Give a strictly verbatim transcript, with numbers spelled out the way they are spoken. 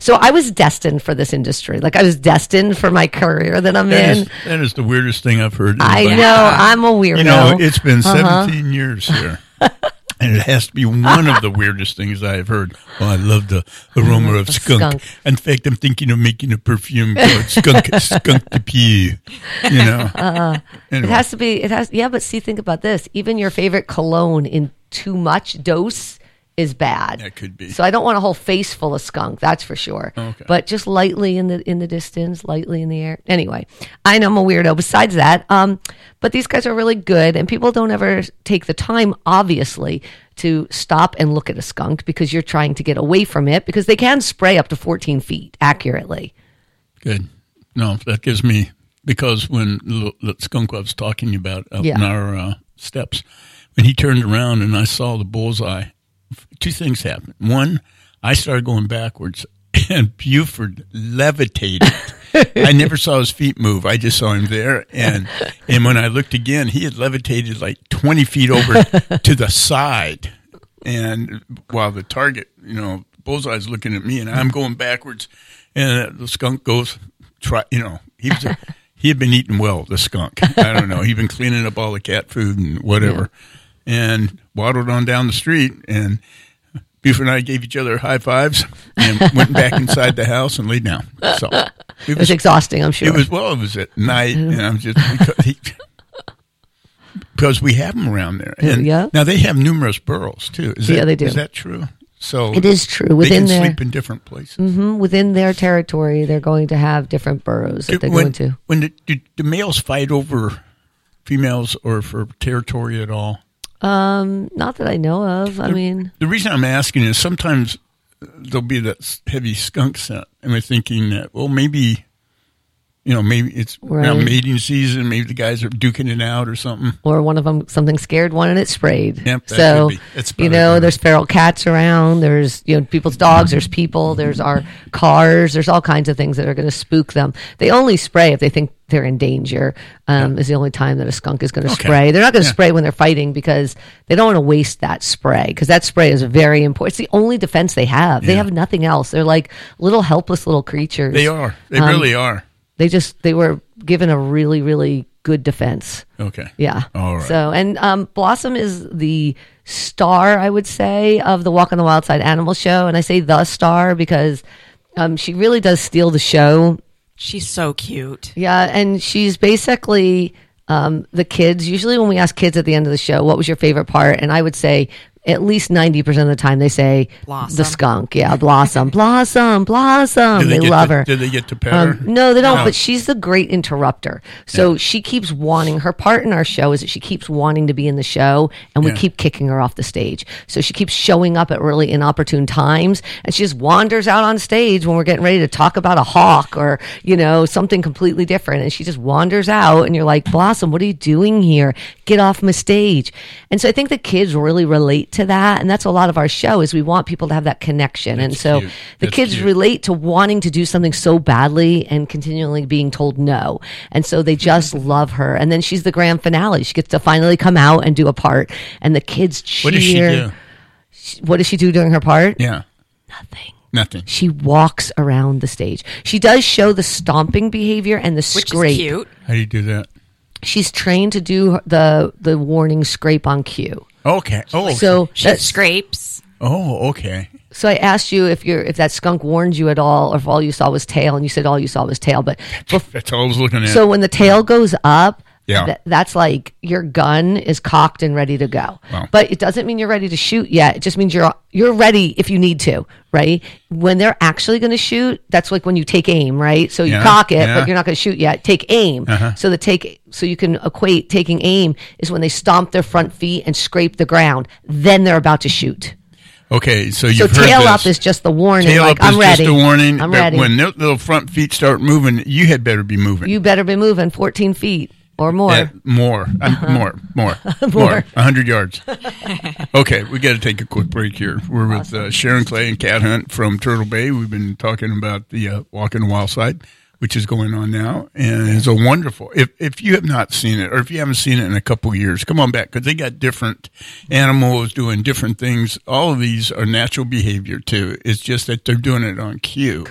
So I was destined for this industry. Like I was destined for my career that I'm that in. Is, that is the weirdest thing I've heard. I But, know. I'm a weirdo. You know, it's been Uh-huh. seventeen years here. And it has to be one of the weirdest things I've heard. Oh, I love the aroma of skunk. skunk. In fact, I'm thinking of making a perfume called Skunk Skunk de Pie. You know, Uh, anyway. It has to be. It has. Yeah, but see, think about this. Even your favorite cologne in too much dose is bad. That could be. So I don't want a whole face full of skunk. That's for sure. Okay. But just lightly in the in the distance, lightly in the air. Anyway, I know I'm a weirdo. Besides that, um, but these guys are really good, and people don't ever take the time, obviously, to stop and look at a skunk because you're trying to get away from it because they can spray up to fourteen feet accurately. Good. No, that gives me, because when the, the skunk I was talking about up Yeah. in our uh, steps, when he turned around and I saw the bullseye, two things happened. One, I started going backwards, and Buford levitated. I never saw his feet move. I just saw him there. And and when I looked again, he had levitated like twenty feet over to the side. And while the target, you know, bullseye's looking at me, and I'm going backwards, and the skunk goes, try, you know, he was a, he had been eating well, the skunk. I don't know. He'd been cleaning up all the cat food and whatever. Yeah. And waddled on down the street, and Buford and I gave each other high fives and went back inside the house and laid down. So it was, It was exhausting, I'm sure. It was, well, it was at night, and I'm just, because, he, because we have them around there. And Yeah. now they have numerous burrows, too. Is Yeah, that, they do. Is that true? So It is true. They Within can their sleep in different places. mhm, within their territory, they're going to have different burrows that they're when, going to. When the, do, do males fight over females or for territory at all? Um, not that I know of. I mean, The reason I'm asking is sometimes there'll be that heavy skunk scent, and we're thinking that, well, maybe, you know, maybe it's Right. around mating season, maybe the guys are duking it out or something. or one of them something scared one and it sprayed. Yep, that so could be. It's you probably know, good. there's feral cats around. There's you know people's dogs. There's people. There's our cars. There's all kinds of things that are going to spook them. They only spray if they think they're in danger. Um, Is the only time that a skunk is going to Okay. spray. They're not going to Yeah. spray when they're fighting because they don't want to waste that spray because that spray is very important. It's the only defense they have. They Yeah. have nothing else. They're like little helpless little creatures. They are. They Um, really are. They just they were given a really really good defense. Okay. Yeah. All right. So, and um, Blossom is the star, I would say, of the Walk on the Wild Side Animal Show. And I say the star because um, she really does steal the show. She's so cute. Yeah. And she's basically um, the kids. Usually, when we ask kids at the end of the show, what was your favorite part? And I would say, at least ninety percent of the time, they say Blossom. the skunk. Yeah, Blossom, Blossom, Blossom. Do They, get love to, her. Do they get to pet Um, her? no, they don't. No. But she's the great interrupter. So she keeps wanting, her part in our show is that she keeps wanting to be in the show, and we Yeah. keep kicking her off the stage. So she keeps showing up at really inopportune times, and she just wanders out on stage when we're getting ready to talk about a hawk or you know something completely different, and she just wanders out, and you're like, Blossom, what are you doing here? Get off my stage. And so I think the kids really relate to that, and that's a lot of our show is we want people to have that connection, and That's so cute. the That's kids cute. relate to wanting to do something so badly and continually being told no. And so they just love her. And then she's the grand finale. She gets to finally come out and do a part. And the kids cheer. What does she do? What does she do during her part? Yeah. Nothing. Nothing. She walks around the stage. She does show the stomping behavior and the Which scrape. is cute. How do you do that? She's trained to do the the warning scrape on cue. Okay. Oh. So She that's, scrapes. Oh. Okay. So I asked you if you're if that skunk warned you at all, or if all you saw was tail, and you said all you saw was tail. But bef- That's all I was looking at. so when the tail goes up, Yeah. th- that's like your gun is cocked and ready to go. Wow. But it doesn't mean you're ready to shoot yet. It just means you're you're ready if you need to, right? When they're actually going to shoot, that's like when you take aim, right? So you Yeah, cock it, yeah. but you're not going to shoot yet. Take aim. Uh-huh. So the take so you can equate taking aim is when they stomp their front feet and scrape the ground. Then they're about to shoot. Okay, so So you've heard tail this. up is just the warning. Tail like up I'm is ready. just a warning. I'm but ready. when their little front feet start moving, you had better be moving. You better be moving fourteen feet or more. Uh, more, um, more, more, more, a hundred yards. Okay, we got to take a quick break here. We're with uh, Sharon Clay and Cat Hunt from Turtle Bay. We've been talking about the uh, Walk in the Wild Side, which is going on now, and it's a wonderful. If if you have not seen it, or if you haven't seen it in a couple of years, come on back because they got different animals doing different things. All of these are natural behavior too. It's just that they're doing it on cue.